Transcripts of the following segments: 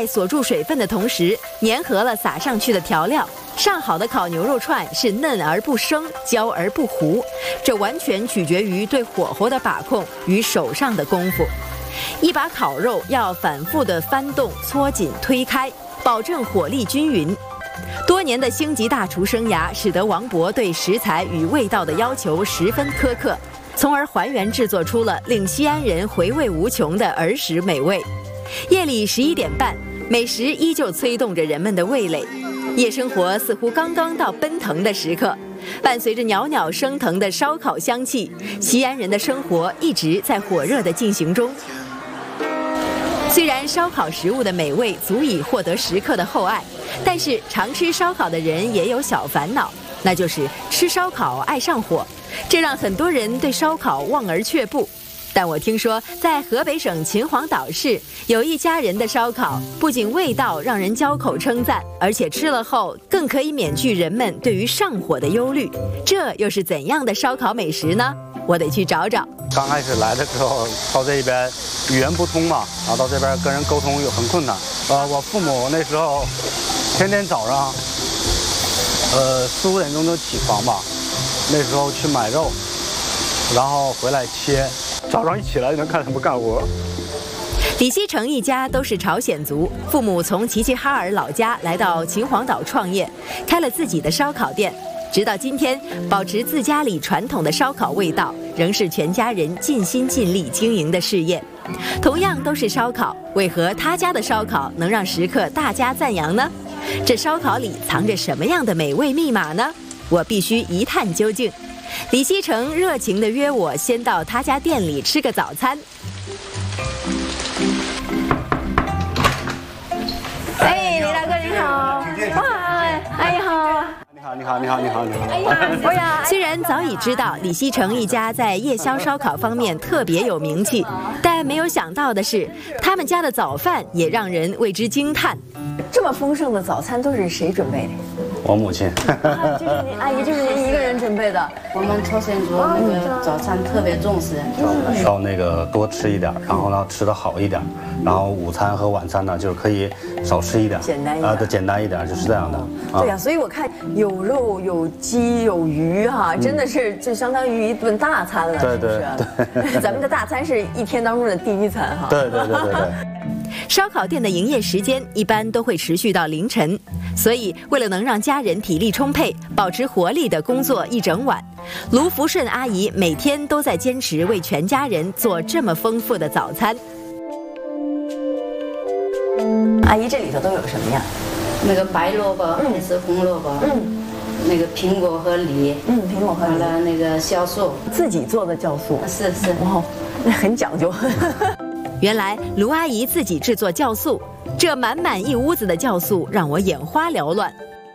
在锁住水分的同时，粘合了撒上去的调料。上好的烤牛肉串是嫩而不生，焦而不糊，这完全取决于对火候的把控与手上的功夫。一把烤肉要反复的翻动、搓紧、推开，保证火力均匀。多年的星级大厨生涯，使得王博对食材与味道的要求十分苛刻，从而还原制作出了令西安人回味无穷的儿时美味。夜里11点半，美食依旧催动着人们的味蕾。夜生活似乎刚刚到奔腾的时刻，伴随着袅袅升腾的烧烤香气，西安人的生活一直在火热的进行中。虽然烧烤食物的美味足以获得食客的厚爱，但是常吃烧烤的人也有小烦恼，那就是吃烧烤爱上火，这让很多人对烧烤望而却步。但我听说，在河北省秦皇岛市有一家人的烧烤，不仅味道让人交口称赞，而且吃了后更可以免去人们对于上火的忧虑。这又是怎样的烧烤美食呢？我得去找找。 刚开始来的时候，到这边语言不通嘛，然后到这边跟人沟通又很困难。我父母那时候天天早上4、5点钟就起床吧，那时候去买肉，然后回来切。早上一起来就能看他们干活。 李希成一家都是朝鲜族，父母从齐齐哈尔老家来到秦皇岛创业，开了自己的烧烤店。直到今天，保持自家里传统的烧烤味道，仍是全家人尽心尽力经营的事业。同样都是烧烤，为何他家的烧烤能让食客大加赞扬呢？这烧烤里藏着什么样的美味密码呢？我必须一探究竟。李希成热情地约我先到他家店里吃个早餐。 哎，李大哥您好！哇，哎呀好！ 你好。 哎呀， 虽然早已知道李希成一家在夜宵烧烤方面特别有名气，但没有想到的是，他们家的早饭也让人为之惊叹。 这么丰盛的早餐都是谁准备的？ 我母亲。 就是您阿姨，就是您一个人准备的。 我们朝鲜族那个早餐特别重视， 要那个多吃一点，然后呢吃得好一点，然后午餐和晚餐呢就是可以少吃一点， 简单一点对，简单一点就是这样的。 对呀，所以我看有肉有鸡有鱼哈，真的是就相当于一顿大餐了， 对是不是？咱们的大餐是一天当中的第一餐哈。 对。 烧烤店的营业时间一般都会持续到凌晨，所以为了能让家人体力充沛，保持活力的工作一整晚，卢福顺阿姨每天都在坚持为全家人做这么丰富的早餐。 阿姨，这里头都有什么呀？ 那个白萝卜还是红萝卜？那个苹果和梨， 苹果和梨， 完了那个酵素， 自己做的酵素， 是， 哇，那很讲究。 原来卢阿姨自己制作酵素，这满满一屋子的酵素让我眼花缭乱。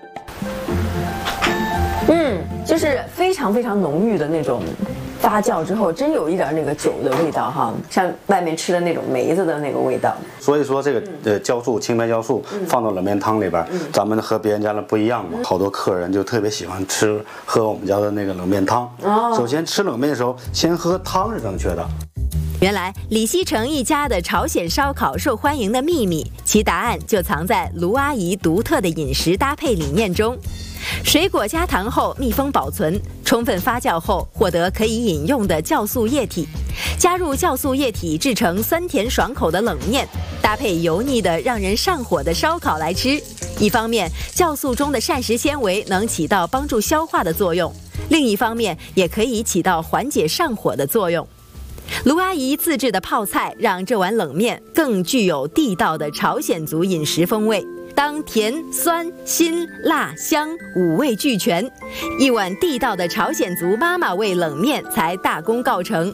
就是非常非常浓郁的那种发酵之后，真有一点那个酒的味道哈，像外面吃的那种梅子的那个味道。 所以说这个酵素青白酵素放到冷面汤里边，咱们和别人家的不一样嘛。好多客人就特别喜欢喝我们家的那个冷面汤。首先吃冷面的时候，先喝汤是正确的。 原来李希成一家的朝鲜烧烤受欢迎的秘密，其答案就藏在卢阿姨独特的饮食搭配理念中。水果加糖后密封保存，充分发酵后获得可以饮用的酵素液体，加入酵素液体制成酸甜爽口的冷面，搭配油腻的让人上火的烧烤来吃。一方面，酵素中的膳食纤维能起到帮助消化的作用，另一方面也可以起到缓解上火的作用。卢阿姨自制的泡菜让这碗冷面更具有地道的朝鲜族饮食风味。当甜、酸、辛、辣、香5味俱全，一碗地道的朝鲜族妈妈味冷面才大功告成。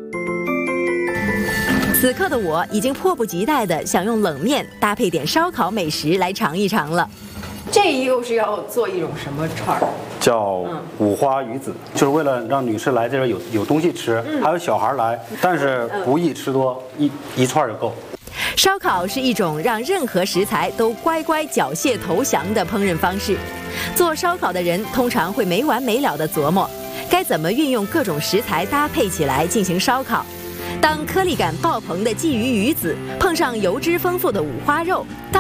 此刻的我已经迫不及待地想用冷面搭配点烧烤美食来尝一尝了。 这又是要做一种什么串儿？ 叫五花鱼子，就是为了让女士来这边有东西吃，还有小孩来，但是不宜吃多，一串就够。 烧烤是一种让任何食材都乖乖缴械投降的烹饪方式。做烧烤的人通常会没完没了地琢磨，该怎么运用各种食材搭配起来进行烧烤。当颗粒感爆棚的鲫鱼鱼子碰上油脂丰富的五花肉，